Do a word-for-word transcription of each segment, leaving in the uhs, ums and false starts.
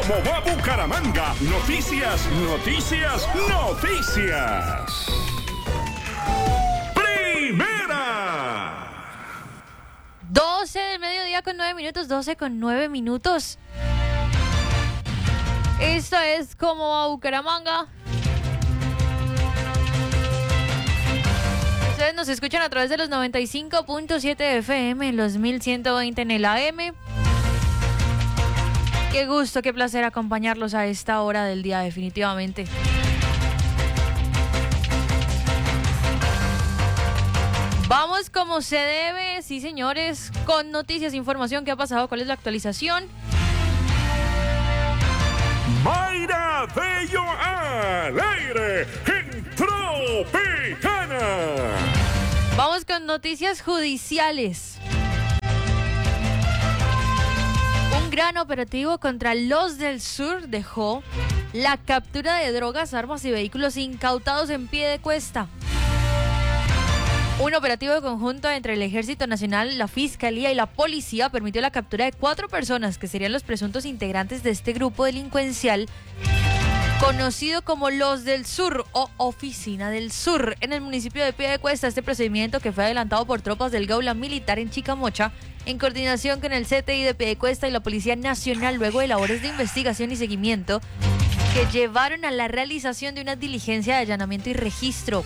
cómo va Bucaramanga. Noticias, noticias, noticias. Primera. doce del mediodía con nueve minutos, doce con nueve minutos. Esto es Cómo va Bucaramanga. Ustedes nos escuchan a través de los noventa y cinco punto siete F M, los mil ciento veinte en el A M. Qué gusto, qué placer acompañarlos a esta hora del día, definitivamente. Vamos como se debe, sí señores, con noticias, información, qué ha pasado, cuál es la actualización. Mayra Bello al aire en Tropicana. Vamos con noticias judiciales. Un gran operativo contra los del sur dejó la captura de drogas, armas y vehículos incautados en Piedecuesta. Un operativo conjunto entre el Ejército Nacional, la Fiscalía y la Policía permitió la captura de cuatro personas que serían los presuntos integrantes de este grupo delincuencial conocido como Los del Sur o Oficina del Sur. En el municipio de Piedecuesta, este procedimiento, que fue adelantado por tropas del Gaula Militar en Chicamocha, en coordinación con el C T I de Piedecuesta y la Policía Nacional, luego de labores de investigación y seguimiento que llevaron a la realización de una diligencia de allanamiento y registro.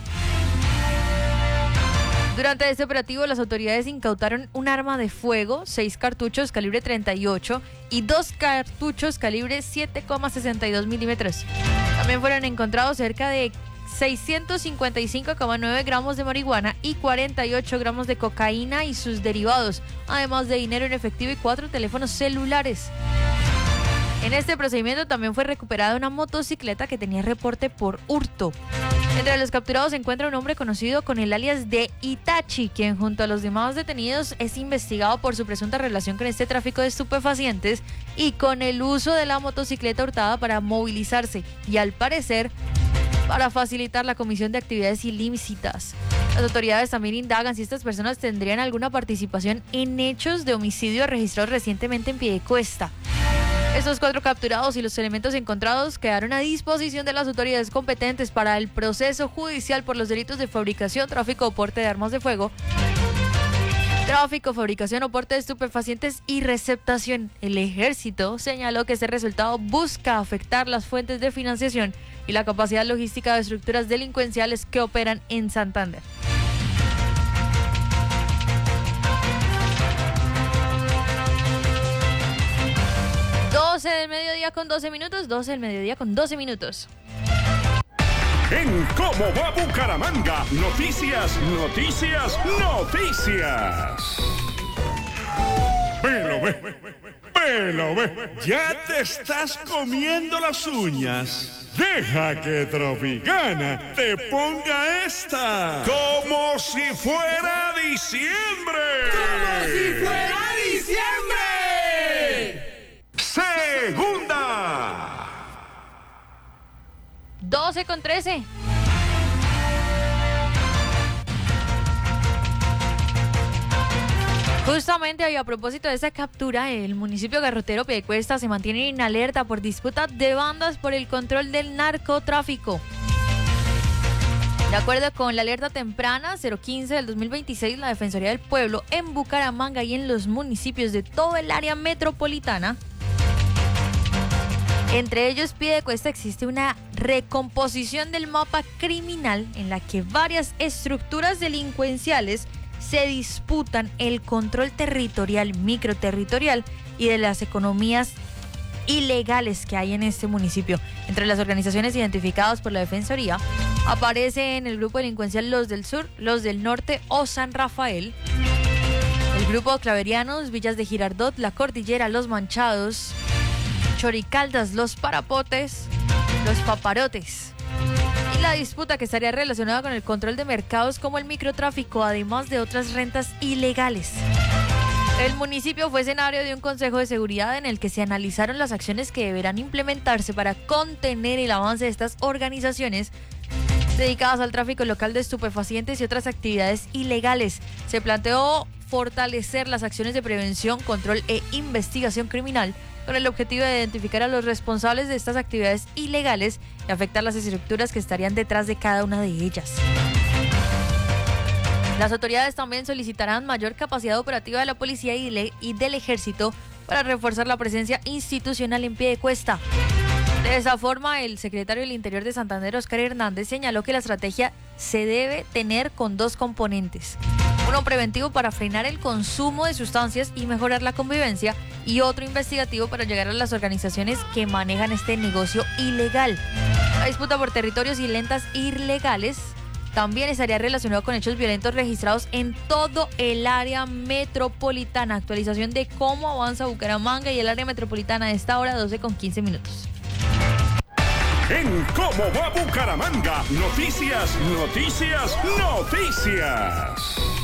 Durante este operativo, las autoridades incautaron un arma de fuego, seis cartuchos calibre treinta y ocho y dos cartuchos calibre siete coma sesenta y dos milímetros. También fueron encontrados cerca de seiscientos cincuenta y cinco coma nueve gramos de marihuana y cuarenta y ocho gramos de cocaína y sus derivados, además de dinero en efectivo y cuatro teléfonos celulares. En este procedimiento también fue recuperada una motocicleta que tenía reporte por hurto. Entre los capturados se encuentra un hombre conocido con el alias de Itachi, quien junto a los demás detenidos es investigado por su presunta relación con este tráfico de estupefacientes y con el uso de la motocicleta hurtada para movilizarse y, al parecer, para facilitar la comisión de actividades ilícitas. Las autoridades también indagan si estas personas tendrían alguna participación en hechos de homicidio registrados recientemente en Piedecuesta. Estos cuatro capturados y los elementos encontrados quedaron a disposición de las autoridades competentes para el proceso judicial por los delitos de fabricación, tráfico o porte de armas de fuego, tráfico, fabricación o porte de estupefacientes y receptación. El ejército señaló que este resultado busca afectar las fuentes de financiación y la capacidad logística de estructuras delincuenciales que operan en Santander. doce del mediodía con doce minutos, doce del mediodía con doce minutos. En Cómo va Bucaramanga, noticias, noticias, noticias. Pero ve, pero ve, ya te estás comiendo las uñas. Deja que Tropicana te ponga esta. Como si fuera diciembre. Como si fuera diciembre. Segunda. doce con trece. Justamente y a propósito de esa captura, el municipio garrotero Piedecuesta se mantiene en alerta por disputa de bandas por el control del narcotráfico. De acuerdo con la alerta temprana cero quince del dos mil veintiséis, la Defensoría del Pueblo en Bucaramanga y en los municipios de todo el área metropolitana, entre ellos Piedecuesta, existe una recomposición del mapa criminal en la que varias estructuras delincuenciales se disputan el control territorial, microterritorial y de las economías ilegales que hay en este municipio. Entre las organizaciones identificadas por la Defensoría aparecen el grupo delincuencial Los del Sur, Los del Norte o San Rafael, el grupo Claverianos, Villas de Girardot, La Cordillera, Los Manchados, Choricaldas, Los Parapotes, Los Paparotes. Y la disputa que estaría relacionada con el control de mercados como el microtráfico, además de otras rentas ilegales. El municipio fue escenario de un consejo de seguridad en el que se analizaron las acciones que deberán implementarse para contener el avance de estas organizaciones dedicadas al tráfico local de estupefacientes y otras actividades ilegales. Se planteó fortalecer las acciones de prevención, control e investigación criminal con el objetivo de identificar a los responsables de estas actividades ilegales y afectar las estructuras que estarían detrás de cada una de ellas. Las autoridades también solicitarán mayor capacidad operativa de la policía y, le- y del ejército para reforzar la presencia institucional en Piedecuesta. De esa forma, el secretario del Interior de Santander, Óscar Hernández, señaló que la estrategia se debe tener con dos componentes. Uno preventivo para frenar el consumo de sustancias y mejorar la convivencia, y otro investigativo para llegar a las organizaciones que manejan este negocio ilegal. La disputa por territorios y lentas ilegales también estaría relacionado con hechos violentos registrados en todo el área metropolitana. Actualización de cómo avanza Bucaramanga y el área metropolitana a esta hora, doce con quince minutos. En Cómo va Bucaramanga, noticias, noticias, noticias.